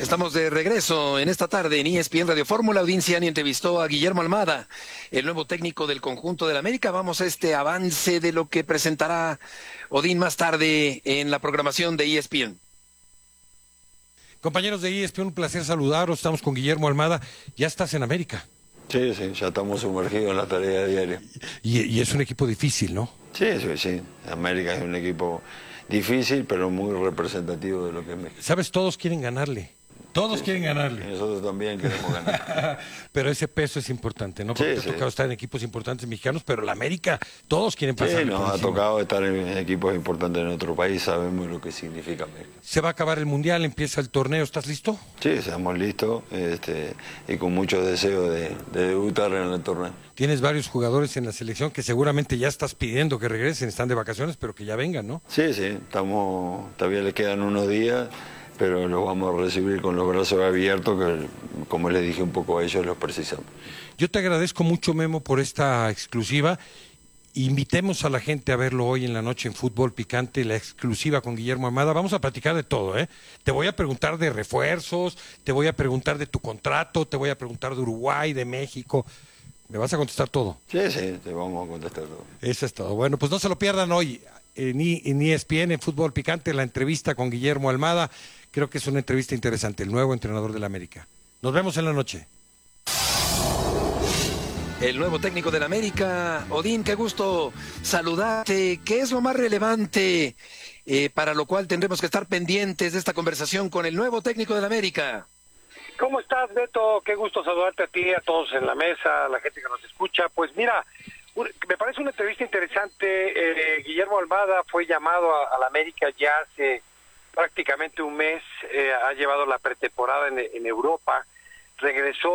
Estamos de regreso en esta tarde en ESPN Radio Fórmula. Odín Ciani entrevistó a Guillermo Almada, el nuevo técnico del conjunto del América. Vamos a este avance de lo que presentará Odín más tarde en la programación de ESPN. Compañeros de ESPN, un placer saludaros. Estamos con Guillermo Almada. Ya estás en América. Sí, ya estamos sumergidos en la tarea diaria. Y es un equipo difícil, ¿no? Sí. América es un equipo difícil, pero muy representativo de lo que es México. ¿Sabes? Todos quieren ganarle. Todos quieren ganarle. Nosotros también queremos ganar. Pero ese peso es importante, ¿no? Porque te ha tocado estar en equipos importantes mexicanos, pero la América, todos quieren pasar. Sí, nos ha tocado estar en equipos importantes en otro país, sabemos lo que significa México. Se va a acabar el Mundial, empieza el torneo, ¿estás listo? Sí, estamos listos y con mucho deseo de debutar en el torneo. Tienes varios jugadores en la selección que seguramente ya estás pidiendo que regresen, están de vacaciones, pero que ya vengan, ¿no? Sí, todavía les quedan unos días, pero los vamos a recibir con los brazos abiertos, que como les dije un poco a ellos, los precisamos. Yo te agradezco mucho, Memo, por esta exclusiva. Invitemos a la gente a verlo hoy en la noche en Fútbol Picante, la exclusiva con Guillermo Almada. Vamos a platicar de todo, ¿eh? Te voy a preguntar de refuerzos, te voy a preguntar de tu contrato, te voy a preguntar de Uruguay, de México. ¿Me vas a contestar todo? Sí, te vamos a contestar todo. Eso es todo. Bueno, pues no se lo pierdan hoy en ESPN, en Fútbol Picante, la entrevista con Guillermo Almada. Creo que es una entrevista interesante, el nuevo entrenador del América. Nos vemos en la noche. El nuevo técnico del América. Odín, qué gusto saludarte. ¿Qué es lo más relevante para lo cual tendremos que estar pendientes de esta conversación con el nuevo técnico del América? ¿Cómo estás, Beto? Qué gusto saludarte a ti, a todos en la mesa, a la gente que nos escucha. Pues mira, me parece una entrevista interesante. Guillermo Almada fue llamado a la América ya hace prácticamente un mes. Ha llevado la pretemporada en Europa. Regresó